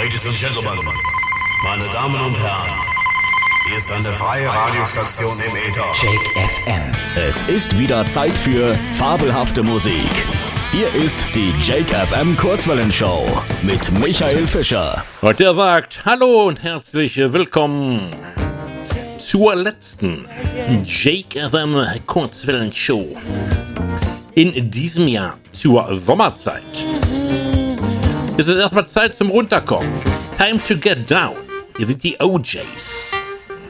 Ladies and Gentlemen, meine Damen und Herren, hier ist eine freie Radiostation im Äther. Jake FM. Es ist wieder Zeit für fabelhafte Musik. Hier ist die Jake FM Kurzwellenshow mit Michael Fischer. Und der sagt hallo und herzlich willkommen zur letzten Jake FM Kurzwellenshow in diesem Jahr zur Sommerzeit. Es ist erstmal Zeit zum Runterkommen. Time to get down. Hier sind die OJs.